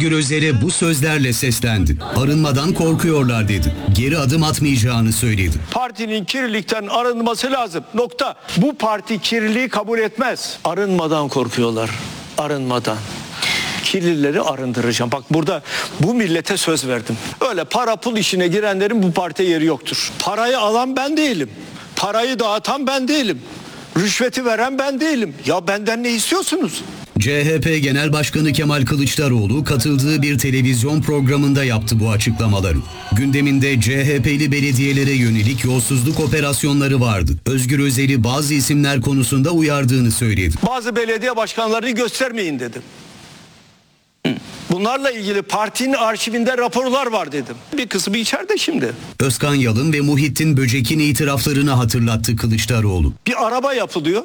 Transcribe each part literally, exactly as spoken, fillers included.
Özgür Özel'e bu sözlerle seslendi. Arınmadan korkuyorlar dedi. Geri adım atmayacağını söyledi. Partinin kirlilikten arınması lazım. Nokta. Bu parti kirliliği kabul etmez. Arınmadan korkuyorlar. Arınmadan. Kirlileri arındıracağım. Bak burada bu millete söz verdim. Öyle para pul işine girenlerin bu partiye yeri yoktur. Parayı alan ben değilim. Parayı dağıtan ben değilim. Rüşveti veren ben değilim. Ya benden ne istiyorsunuz? C H P Genel Başkanı Kemal Kılıçdaroğlu katıldığı bir televizyon programında yaptı bu açıklamaları. Gündeminde C H P'li belediyelere yönelik yolsuzluk operasyonları vardı. Özgür Özel'i bazı isimler konusunda uyardığını söyledi. Bazı belediye başkanlarını göstermeyin dedim. Bunlarla ilgili partinin arşivinde raporlar var dedim. Bir kısmı içeride şimdi. Özkan Yalın ve Muhittin Böcek'in itiraflarını hatırlattı Kılıçdaroğlu. Bir araba yapılıyor.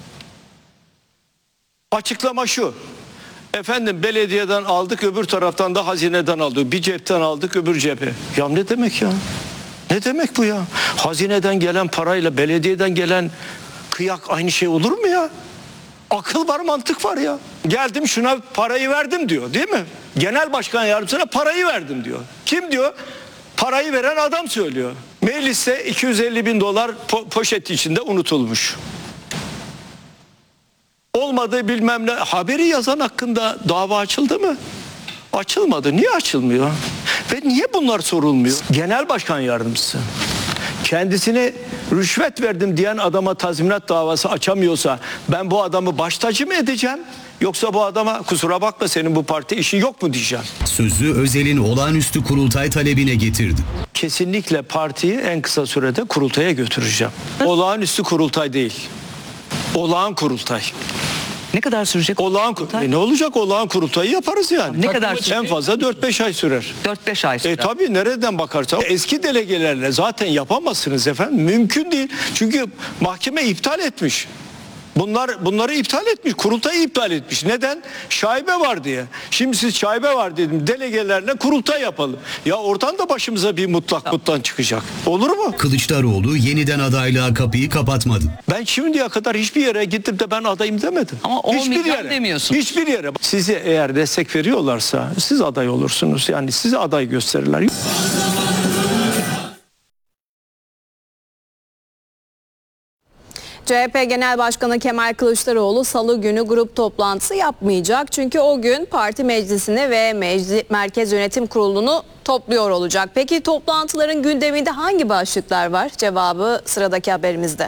Açıklama şu. Efendim belediyeden aldık, öbür taraftan da hazineden aldık. Bir cepten aldık, öbür cephe. Ya ne demek ya? Ne demek bu ya? Hazineden gelen parayla belediyeden gelen kıyak aynı şey olur mu ya? Akıl var, mantık var ya. Geldim şuna parayı verdim diyor, değil mi? Genel başkan yardımcısına parayı verdim diyor. Kim diyor? Parayı veren adam söylüyor. Mecliste iki yüz elli bin dolar po- poşet içinde unutulmuş. Olmadı bilmem ne. Haberi yazan hakkında dava açıldı mı? Açılmadı. Niye açılmıyor? Ve niye bunlar sorulmuyor? Genel başkan yardımcısı kendisine rüşvet verdim diyen adama tazminat davası açamıyorsa ben bu adamı baş tacı mı edeceğim? Yoksa bu adama kusura bakma senin bu parti işin yok mu diyeceğim. Sözü Özel'in olağanüstü kurultay talebine getirdi. Kesinlikle partiyi en kısa sürede kurultaya götüreceğim. Olağanüstü kurultay değil. Olağan kurultay. Ne kadar sürecek? Olağan kurultay. E ne olacak, olağan kurultayı yaparız yani. Ne kadar sürecek? En fazla dört beş ay sürer. dört beş ay sürer. E tabii nereden bakarsan eski delegelerle zaten yapamazsınız efendim. Mümkün değil. Çünkü mahkeme iptal etmiş. Bunlar bunları iptal etmiş. Kurultayı iptal etmiş. Neden? Şaibe var diye. Şimdi siz şaibe var dedim. Delegelerle kurultay yapalım. Ya oradan da başımıza bir mutlak mutlan çıkacak. Olur mu? Kılıçdaroğlu yeniden adaylığa kapıyı kapatmadı. Ben şimdiye kadar hiçbir yere gittim de ben adayım demedim. Ama olmayacağım demiyorsun. Hiçbir yere. Sizi eğer destek veriyorlarsa siz aday olursunuz. Yani size aday gösterirler. C H P Genel Başkanı Kemal Kılıçdaroğlu Salı günü grup toplantısı yapmayacak. Çünkü o gün parti meclisini ve meclis, Merkez Yönetim Kurulu'nu topluyor olacak. Peki toplantıların gündeminde hangi başlıklar var? Cevabı sıradaki haberimizde.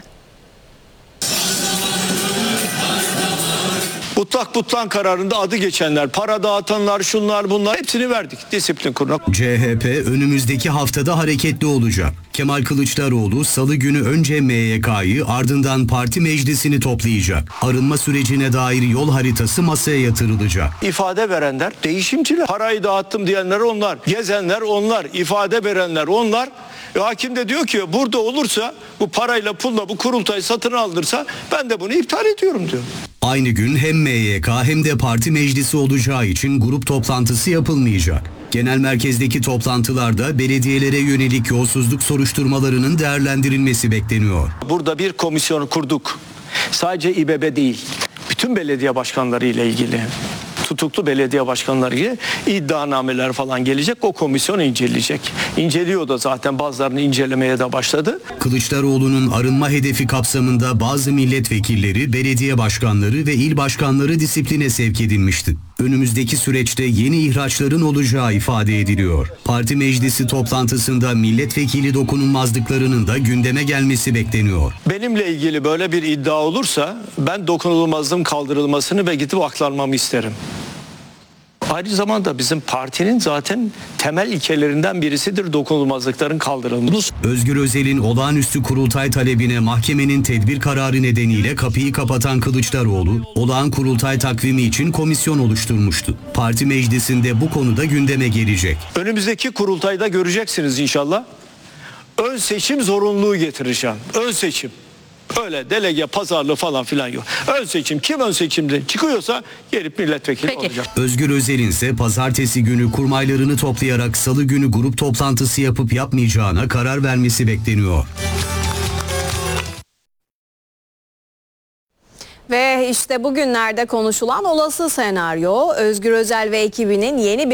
Mutlak butlan kararında adı geçenler, para dağıtanlar, şunlar bunlar hepsini verdik disiplin kuruluna. C H P önümüzdeki haftada hareketli olacak. Kemal Kılıçdaroğlu Salı günü önce M Y K'yı ardından parti meclisini toplayacak. Arınma sürecine dair yol haritası masaya yatırılacak. İfade verenler değişimciler. Parayı dağıttım diyenler onlar. Gezenler onlar. İfade verenler onlar. E, hakim de diyor ki burada olursa bu parayla pulla bu kurultayı satın aldırsa ben de bunu iptal ediyorum diyor. Aynı gün hem M Y K hem de parti meclisi olacağı için grup toplantısı yapılmayacak. Genel merkezdeki toplantılarda belediyelere yönelik yolsuzluk soruşturmalarının değerlendirilmesi bekleniyor. Burada bir komisyon kurduk. Sadece İBB değil. Bütün belediye başkanları ile ilgili. Tutuklu belediye başkanları ile iddianameler falan gelecek. O komisyon inceleyecek. İnceliyor da zaten, bazılarını incelemeye de başladı. Kılıçdaroğlu'nun arınma hedefi kapsamında bazı milletvekilleri, belediye başkanları ve il başkanları disipline sevk edilmişti. Önümüzdeki süreçte yeni ihraçların olacağı ifade ediliyor. Parti meclisi toplantısında milletvekili dokunulmazlıklarının da gündeme gelmesi bekleniyor. Benimle ilgili böyle bir iddia olursa ben dokunulmazlığın kaldırılmasını ve gidip aklanmamı isterim. Aynı zamanda bizim partinin zaten temel ilkelerinden birisidir dokunulmazlıkların kaldırılması. Özgür Özel'in olağanüstü kurultay talebine mahkemenin tedbir kararı nedeniyle kapıyı kapatan Kılıçdaroğlu, olağan kurultay takvimi için komisyon oluşturmuştu. Parti meclisinde bu konuda gündeme gelecek. Önümüzdeki kurultayda göreceksiniz inşallah. Ön seçim zorunluluğu getireceğim. Ön seçim. Öyle delege pazarlığı falan filan yok. Ön seçim, kim ön seçimde çıkıyorsa gelip milletvekili Peki. olacak. Özgür Özel'in ise pazartesi günü kurmaylarını toplayarak salı günü grup toplantısı yapıp yapmayacağına karar vermesi bekleniyor. Ve işte bugünlerde konuşulan olası senaryo, Özgür Özel ve ekibinin yeni bir